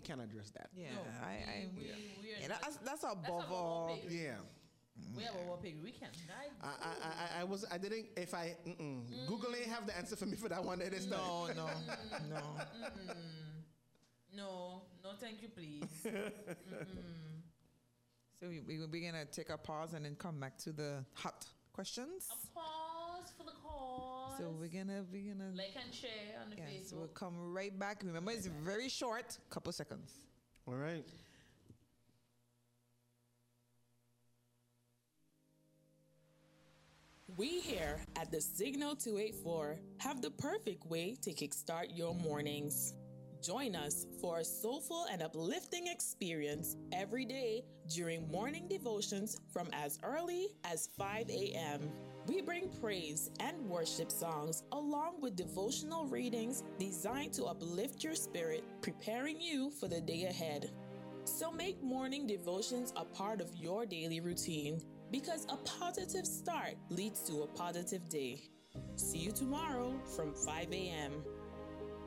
can address that. Yeah, that's That's above all. our Yeah. We have our pig. We can. I didn't. If I Google ain't have the answer for me for that one. It is No. No, thank you, please. So we're gonna take a pause and then come back to the hot questions. A pause for the cause. So we're gonna like and share on the Facebook. So we'll come right back. Remember, it's very short, couple seconds. All right. We here at the Signal 284 have the perfect way to kickstart your mornings. Join us for a soulful and uplifting experience every day during morning devotions from as early as 5 a.m. We bring praise and worship songs along with devotional readings designed to uplift your spirit, preparing you for the day ahead. So make morning devotions a part of your daily routine, because a positive start leads to a positive day. See you tomorrow from 5 a.m.